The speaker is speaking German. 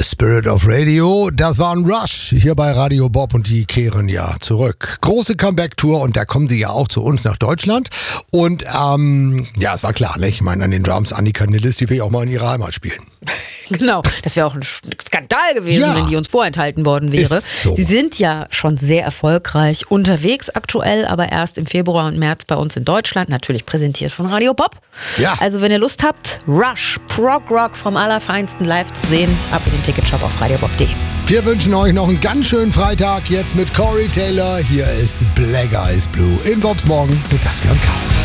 Spirit of Radio, das war ein Rush hier bei Radio Bob und die kehren ja zurück. Große Comeback-Tour und da kommen sie ja auch zu uns nach Deutschland. Und ja, es war klar, ne? Ich meine, an den Drums Annika Nilles, die will ich auch mal in ihrer Heimat spielen. Genau, das wäre auch ein Skandal gewesen, Ja. wenn die uns vorenthalten worden wäre. Ist so. Sie sind ja schon sehr erfolgreich unterwegs aktuell, aber erst im Februar und März bei uns in Deutschland, natürlich präsentiert von Radio Bob. Ja. Also wenn ihr Lust habt, Rush, Prog Rock vom Allerfeinsten live zu sehen, ab in den Ticketshop auf radiobob.de. Wir wünschen euch noch einen ganz schönen Freitag jetzt mit Corey Taylor. Hier ist Black Eyes Blue in Bobs Morgen. Bis das wir am Kassen.